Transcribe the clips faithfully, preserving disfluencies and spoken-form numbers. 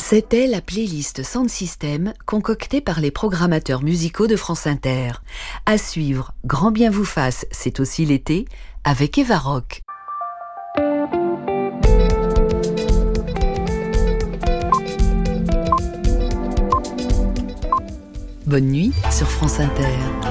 C'était la playlist Sound System concoctée par les programmateurs musicaux de France Inter. À suivre, Grand bien vous fasse, c'est aussi l'été, avec Eva Rock. Bonne nuit sur France Inter.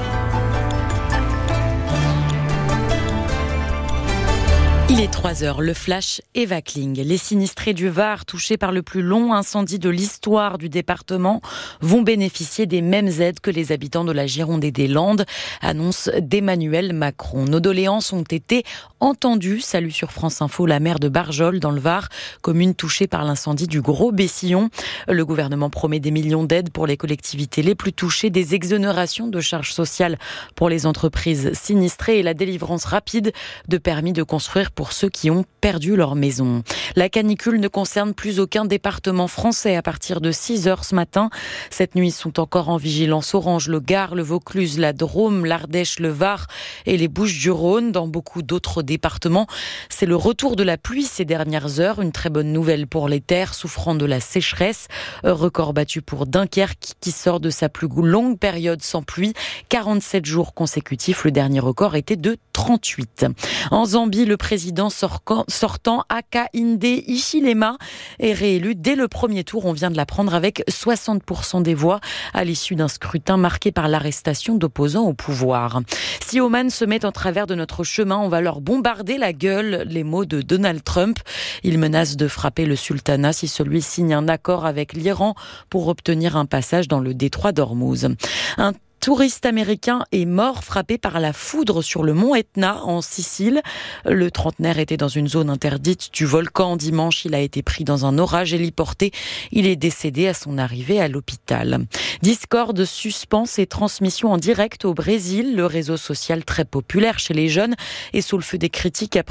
Il est trois heures, le flash Eva Kling. Les sinistrés du Var, touchés par le plus long incendie de l'histoire du département, vont bénéficier des mêmes aides que les habitants de la Gironde et des Landes, annonce d'Emmanuel Macron. Nos doléances ont été entendues. Salut sur France Info, la maire de Barjol, dans le Var, commune touchée par l'incendie du Gros Bessillon. Le gouvernement promet des millions d'aides pour les collectivités les plus touchées, des exonérations de charges sociales pour les entreprises sinistrées et la délivrance rapide de permis de construire pour ceux qui ont perdu leur maison. La canicule ne concerne plus aucun département français à partir de six heures ce matin. Cette nuit sont encore en vigilance orange le Gard, le Vaucluse, la Drôme, l'Ardèche, le Var et les Bouches-du-Rhône. Dans beaucoup d'autres départements, c'est le retour de la pluie ces dernières heures. Une très bonne nouvelle pour les terres souffrant de la sécheresse. Record battu pour Dunkerque qui sort de sa plus longue période sans pluie. quarante-sept jours consécutifs. Le dernier record était de trente-huit. En Zambie, le président sortant Hakainde Hichilema est réélu dès le premier tour. On vient de l'apprendre avec soixante pour cent des voix à l'issue d'un scrutin marqué par l'arrestation d'opposants au pouvoir. Si Oman se met en travers de notre chemin, on va leur bombarder la gueule, les mots de Donald Trump. Il menace de frapper le sultanat si celui signe un accord avec l'Iran pour obtenir un passage dans le détroit d'Ormuz. Un touriste américain est mort frappé par la foudre sur le mont Etna en Sicile. Le trentenaire était dans une zone interdite du volcan. Dimanche, il a été pris dans un orage héliporté. Il est décédé à son arrivée à l'hôpital. Discord suspend ses transmissions en direct au Brésil. Le réseau social très populaire chez les jeunes est sous le feu des critiques après